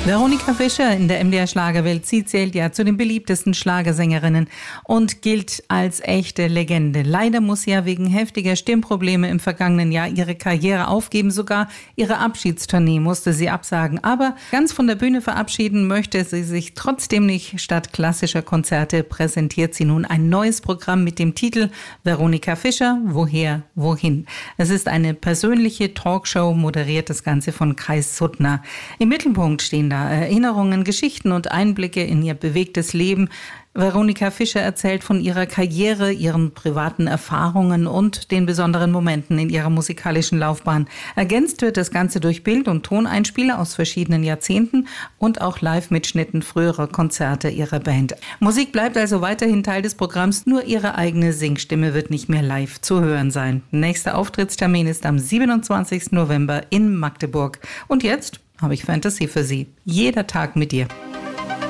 Veronika Fischer in der MDR Schlagerwelt, sie zählt ja zu den beliebtesten Schlagersängerinnen und gilt als echte Legende. Leider muss sie ja wegen heftiger Stimmprobleme im vergangenen Jahr ihre Karriere aufgeben. Sogar ihre Abschiedstournee musste sie absagen. Aber ganz von der Bühne verabschieden möchte sie sich trotzdem nicht. Statt klassischer Konzerte präsentiert sie nun ein neues Programm mit dem Titel Veronika Fischer, woher, wohin. Es ist eine persönliche Talkshow, moderiert das Ganze von Kai Suttner. Im Mittelpunkt stehen da Erinnerungen, Geschichten und Einblicke in ihr bewegtes Leben. Veronika Fischer erzählt von ihrer Karriere, ihren privaten Erfahrungen und den besonderen Momenten in ihrer musikalischen Laufbahn. Ergänzt wird das Ganze durch Bild- und Toneinspieler aus verschiedenen Jahrzehnten und auch Live-Mitschnitten früherer Konzerte ihrer Band. Musik bleibt also weiterhin Teil des Programms, nur ihre eigene Singstimme wird nicht mehr live zu hören sein. Nächster Auftrittstermin ist am 27. November in Magdeburg. Und jetzt habe ich Fantasie für Sie. Jeder Tag mit dir.